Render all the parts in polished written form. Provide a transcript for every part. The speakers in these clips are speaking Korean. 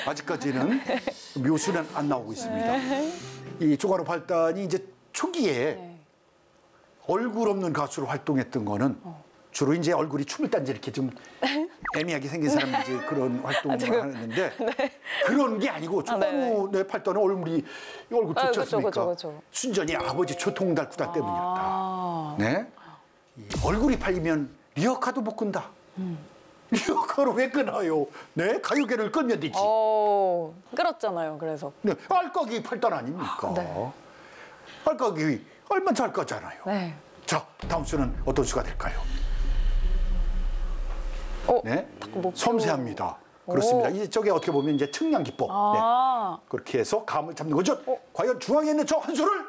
아직까지는 묘수는 안 나오고 있습니다. 이 조관우 팔단이 이제 초기에 얼굴 없는 가수로 활동했던 거는 주로 이제 얼굴이 춤을 딴지 이렇게 좀 애매하게 생긴 사람이 이제 그런 활동을 하는데 그런 게 아니고 조관우 네. 팔단은 얼굴 좋지 않습니까? 그쵸. 순전히 아버지 조통달 구단 때문이었다. 네? 이 얼굴이 팔리면 리어카도 못 끈다. 리어카로 왜 끊어요? 네? 가요계를 끌면 되지. 끌었잖아요. 그래서. 네, 알까기 팔단 아닙니까? 네. 알까기 얼마 잘 까잖아요. 네. 자, 다음 수는 어떤 수가 될까요? 네, 섬세합니다. 그렇습니다. 이제 저게 어떻게 보면 이제 측량 기법. 네. 그렇게 해서 감을 잡는 거죠. 과연 중앙에 있는 저 한 수를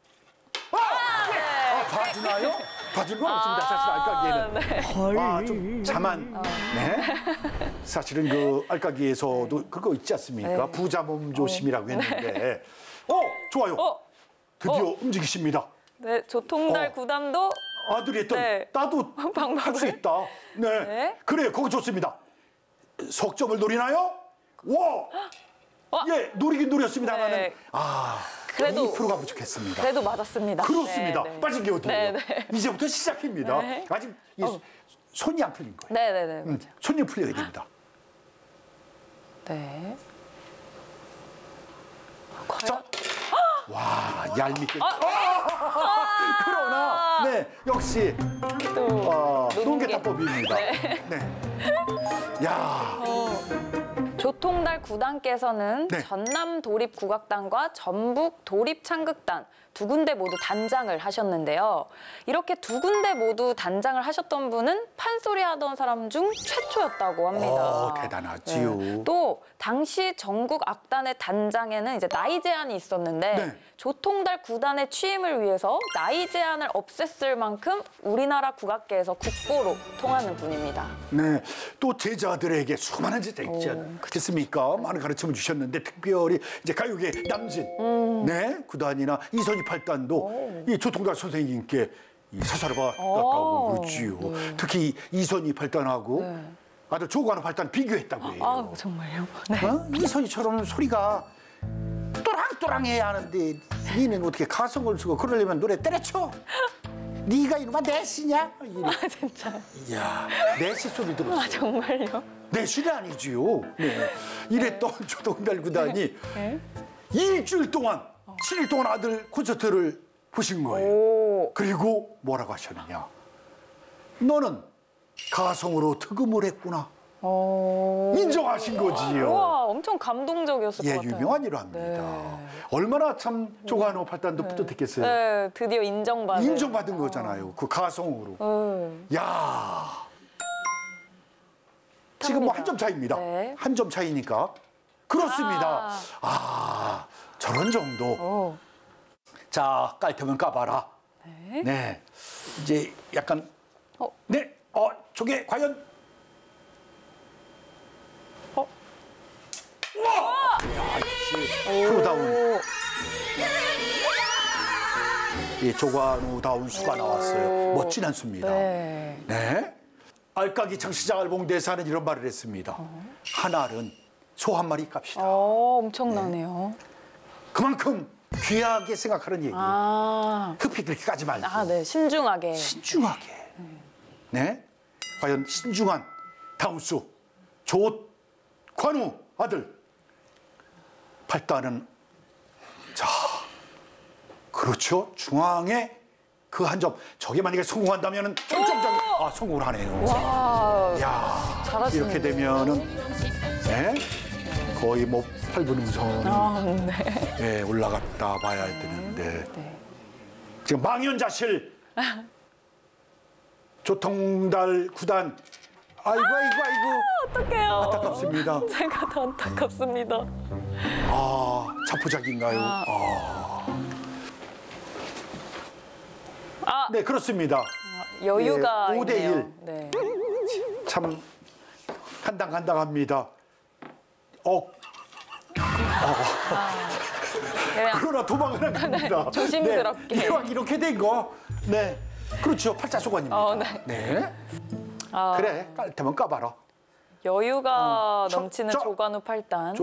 봐주나요? 봐준 건 없습니다. 사실 알까기에는 좀 자만. 네. 사실은 그 알까기에서도 그거 있지 않습니까? 부자 몸조심이라고 했는데. 좋아요. 드디어 움직이십니다. 네, 조통달 구단도 아들이 했던 나도 할 수 있다. 네. 그래요. 그거 좋습니다. 석점을 노리나요? 예, 노리긴 노렸습니다만은 그래도 2%가 부족했습니다. 그래도 맞았습니다. 그렇습니다. 네. 빠진 게 어디예요? 이제부터 시작입니다. 아직 손이 안 풀린 거예요. 네네네. 맞아요. 손이 풀려야 됩니다. 네. 자, 와, 얄밉게. 그러나, 네, 역시 농개타법입니다. 네. 야. 조통달 구단께서는 네. 전남 도립국악단과 전북 도립창극단 두 군데 모두 단장을 하셨는데요. 이렇게 두 군데 모두 단장을 하셨던 분은 판소리 하던 사람 중 최초였다고 합니다. 대단하지요. 네. 또 당시 전국 악단의 단장에는 이제 나이 제한이 있었는데 조통달 구단의 취임을 위해서 나이 제한을 없앴을 만큼 우리나라 국악계에서 국보로 통하는 분입니다. 네, 또 제자들에게 수많은 제자 있지 않겠습니까? 많은 가르침을 주셨는데 특별히 이제 가요계 남진, 네, 구단이나 이선희 팔단도 이 조통달 선생님께 이 사사를 받았다고 그러지요. 특히 이선희 팔단하고 아들 조관우 팔단 비교했다고 해요. 정말요? 이선희처럼 소리가 또랑또랑해야 하는데 니는 어떻게 가성을 쓰고 그러려면 노래 때려쳐? 네가 이놈아 내시냐? 진짜. 이야, 내시 소리 들었어요. 정말요? 내시는 아니지요. 네. 이랬던 조통달 구단이 일주일 동안 7일 동안 아들 콘서트를 보신 거예요. 그리고 뭐라고 하셨느냐? 너는 가성으로 득음을 했구나. 인정하신 거지요. 와, 엄청 감동적이었을 것 같아요. 유명한 일화입니다. 얼마나 참 조관우 팔단도 뿌듯했겠어요. 네, 드디어 인정받은 거잖아요. 그 가성으로. 야. 지금 뭐 한 점 차이입니다. 한 점 차이니까. 그렇습니다. 저런 정도. 자, 깔 테면 까봐라. 네. 이제 약간 저게 과연 우와! 프로다운. 조관우다운 수가 나왔어요. 멋진 한 수입니다. 네. 알까기 창시자 알봉대사는 이런 말을 했습니다. 한 알은 소 한 마리 값이다. 엄청나네요. 그만큼 귀하게 생각하는 얘기예요. 급히 그렇게 까지 말고. 네, 신중하게. 네. 과연 신중한 다운수 조관우 아들 팔단은 그렇죠. 중앙에 그 한 점 저게 만약에 성공한다면은 결정적인 성공을 하네요. 야, 잘하시네요. 이렇게 되면은 거의 뭐 8분 음선 올라갔다 봐야 되는데 지금 망연자실 조통달 구단 아이고 어떡해요. 안타깝습니다. 제가 더 안타깝습니다. 자포자기인가요? 네, 그렇습니다. 여유가 5대1. 네. 참 간당간당합니다. 그러나 도망을 안 갑니다. 조심스럽게. 네, 이왕 이렇게 된 거. 네. 그렇죠. 팔자소관입니다. 네. 그래, 깔 테면 까봐라. 여유가 넘치는 조관우 팔단.